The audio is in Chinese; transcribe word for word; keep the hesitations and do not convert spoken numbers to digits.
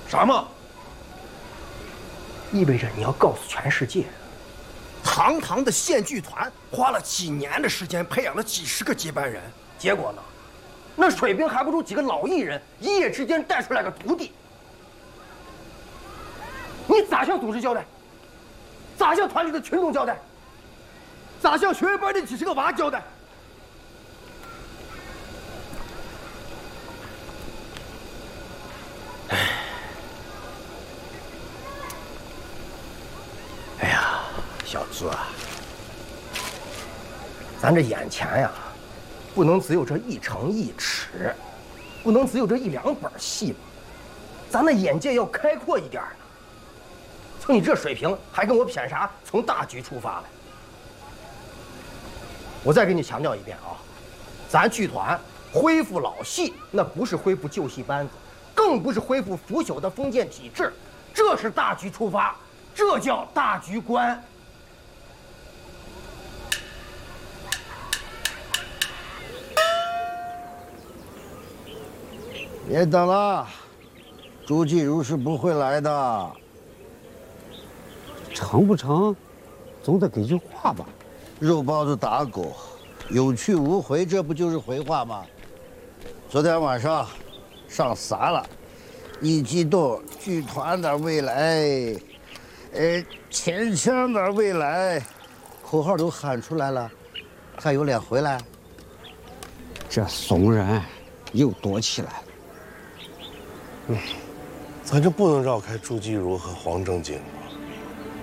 什么？意味着你要告诉全世界，堂堂的县剧团花了几年的时间培养了几十个接班人，结果呢，那水平还不如几个老艺人一夜之间带出来个徒弟。你咋向组织交代？咋向团里的群众交代？咋向学员班的几十个娃交代？哎呀，小子啊，咱这眼前呀，不能只有这一城一尺，不能只有这一两本戏吧？咱的眼界要开阔一点呢。就你这水平，还跟我谝啥从大局出发来？我再给你强调一遍啊，咱剧团恢复老戏，那不是恢复旧戏班子，更不是恢复腐朽的封建体制，这是大局出发，这叫大局观。 别等了，朱继如是不会来的。 成不成，总得给句话吧。 肉包子打狗，有去无回，这不就是回话吗？昨天晚上上撒了，一激动，剧团的未来，呃，钱腔的未来，口号都喊出来了，还有脸回来？ 这怂人又躲起来了。 嗯，咱就不能绕开朱继如和黄正经吗？